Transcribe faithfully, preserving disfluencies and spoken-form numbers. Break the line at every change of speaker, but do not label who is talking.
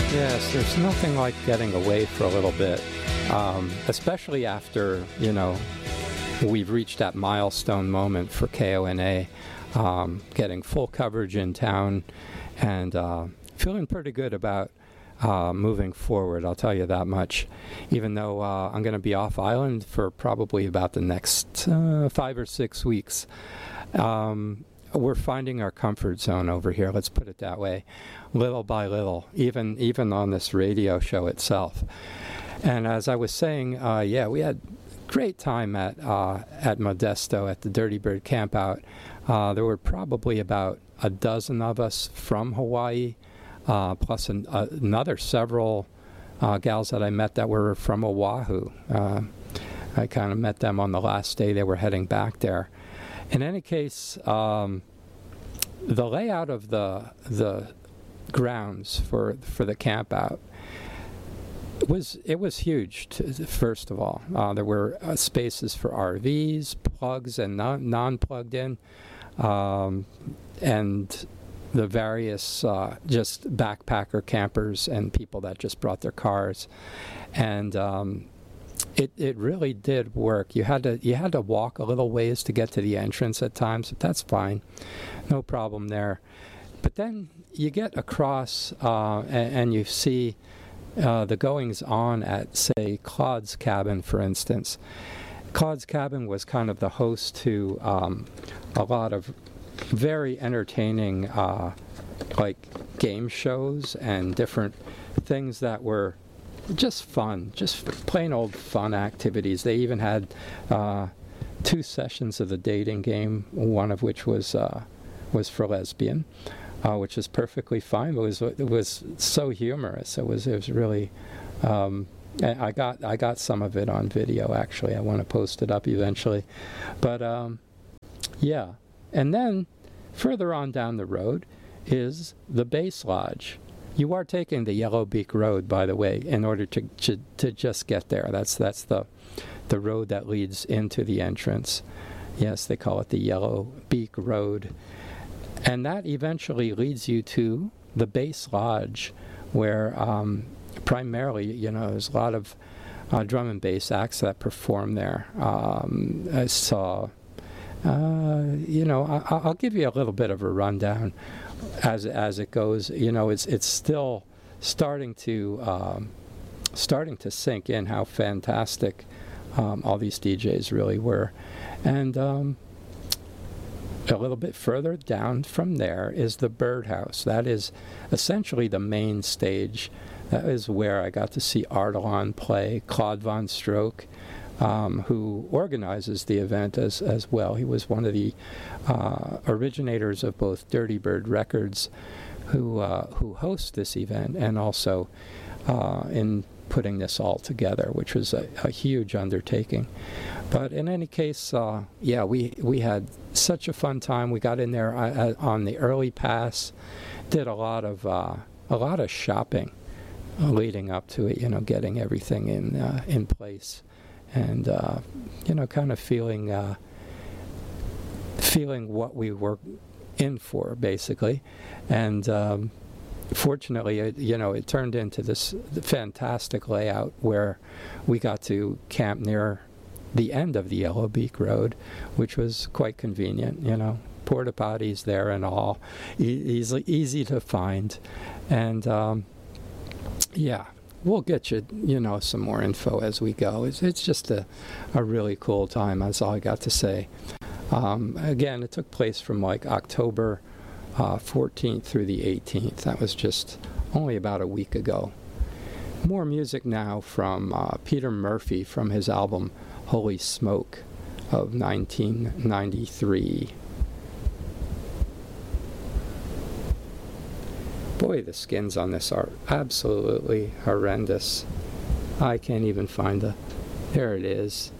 Yes, there's nothing like getting away for a little bit, um, especially after, you know, we've reached that milestone moment for K O N A, um, getting full coverage in town, and uh, feeling pretty good about uh, moving forward, I'll tell you that much, even though uh, I'm going to be off island for probably about the next uh, five or six weeks. Um, we're finding our comfort zone over here, let's put it that way, little by little, even even on this radio show itself. And as I was saying, uh, yeah, we had great time at uh, at Modesto at the Dirty Bird Campout. Uh, there were probably about a dozen of us from Hawaii, uh, plus an, uh, another several uh, gals that I met that were from Oahu. Uh, I kind of met them on the last day they were heading back there. In any case, um, the layout of the the grounds for for the campout was it was huge. To, first of all, uh, there were uh, spaces for R Vs, plugs and non non-plugged in, um, and the various uh, just backpacker campers and people that just brought their cars, and um, It it really did work. You had to you had to walk a little ways to get to the entrance at times, but that's fine, no problem there. But then you get across uh, and, and you see uh, the goings on at, say, Claude's Cabin, for instance. Claude's Cabin was kind of the host to um, a lot of very entertaining uh, like game shows and different things that were just fun, just plain old fun activities. They even had uh, two sessions of the dating game, one of which was uh, was for lesbian, uh, which is perfectly fine. It was it was so humorous. It was it was really. Um, I got I got some of it on video actually. I want to post it up eventually, but um, yeah. And then further on down the road is the Base Lodge. You are taking the Yellow Beak Road, by the way, in order to, to to just get there. That's that's the the road that leads into the entrance. Yes, they call it the Yellow Beak Road. And that eventually leads you to the Base Lodge, where um, primarily, you know, there's a lot of uh, drum and bass acts that perform there. Um, I saw, uh, you know, I, I'll give you a little bit of a rundown as as it goes. You know, it's it's still starting to um, starting to sink in how fantastic um, all these D Js really were. And um, a little bit further down from there is the Birdhouse. That is essentially the main stage. That is where I got to see Ardalan play, Claude Von Stroke, um, who organizes the event as, as well. He was one of the uh, originators of both Dirty Bird Records, who uh, who hosts this event, and also uh, in putting this all together, which was a, a huge undertaking. But in any case, uh, yeah, we we had such a fun time. We got in there uh, on the early pass, did a lot of uh, a lot of shopping leading up to it. You know, getting everything in uh, in place, and uh, you know, kind of feeling uh, feeling what we were in for, basically, and. Um, Fortunately, it, you know, it turned into this fantastic layout where we got to camp near the end of the Yellow Beak Road, which was quite convenient. You know, porta potties there and all, e- easy easy to find, and um, yeah, we'll get you, you know, some more info as we go. It's it's just a a really cool time. That's all I got to say. Um, again, it took place from like October Uh, fourteenth through the eighteenth. That was just only about a week ago. More music now from uh, Peter Murphy from his album Holy Smoke of nineteen ninety-three. Boy, the skins on this are absolutely horrendous. I can't even find the... There it is.